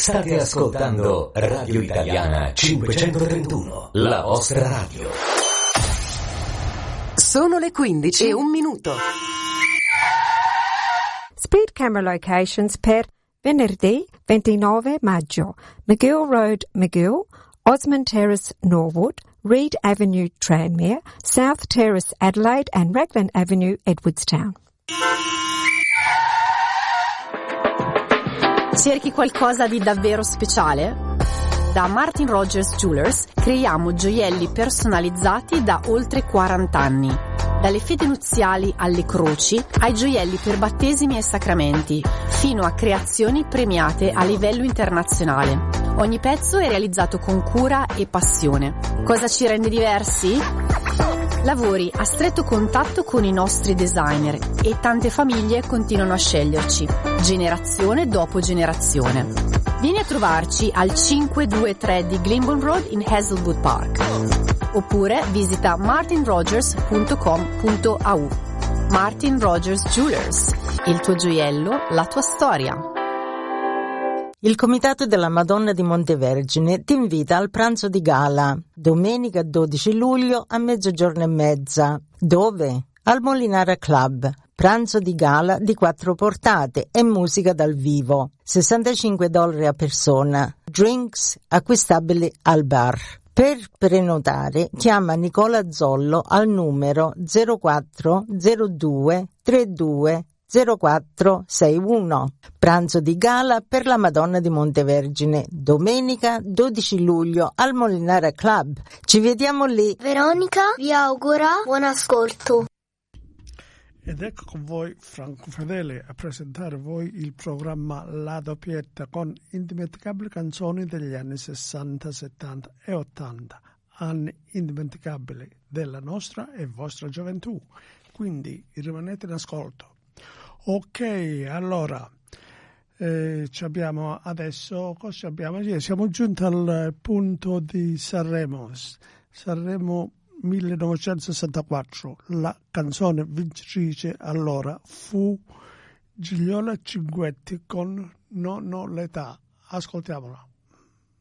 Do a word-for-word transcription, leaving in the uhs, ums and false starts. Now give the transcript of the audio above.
State ascoltando Radio Italiana cinquecentotrentuno, la vostra radio. Sono le quindici e un minuto. Speed camera locations per venerdì ventinove maggio. McGill Road, McGill, Osmond Terrace, Norwood, Reed Avenue, Tranmere, South Terrace, Adelaide and Raglan Avenue, Edwardstown. Cerchi qualcosa di davvero speciale? Da Martin Rogers Jewelers creiamo gioielli personalizzati da oltre quaranta anni. Dalle fedi nuziali alle croci, ai gioielli per battesimi e sacramenti, fino a creazioni premiate a livello internazionale. Ogni pezzo è realizzato con cura e passione. Cosa ci rende diversi? Lavori a stretto contatto con i nostri designer e tante famiglie continuano a sceglierci, generazione dopo generazione. Vieni a trovarci al cinquecentoventitré di Glyndebourne Road in Hazelwood Park. Oppure visita martin rogers punto com punto a u. Martin Rogers Jewelers, il tuo gioiello, la tua storia. Il Comitato della Madonna di Montevergine ti invita al pranzo di gala, domenica dodici luglio a mezzogiorno e mezza. Dove? Al Molinara Club. Pranzo di gala di quattro portate e musica dal vivo. sessantacinque dollari a persona. Drinks acquistabili al bar. Per prenotare chiama Nicola Zollo al numero zero quattro zero due trentadue zero quattro sessantuno. Pranzo di gala per la Madonna di Montevergine, domenica dodici luglio al Molinara Club. Ci vediamo lì. Veronica vi augura buon ascolto. Ed ecco con voi Franco Fedele a presentare voi il programma La Doppietta con indimenticabili canzoni degli anni sessanta, settanta e ottanta, anni indimenticabili della nostra e vostra gioventù. Quindi rimanete in ascolto. Ok, allora eh, ci abbiamo adesso, cosa abbiamo? Siamo giunti al punto di Sanremo, Sanremo millenovecentosessantaquattro. La canzone vincitrice allora fu Gigliola Cinquetti con Non ho l'età. Ascoltiamola.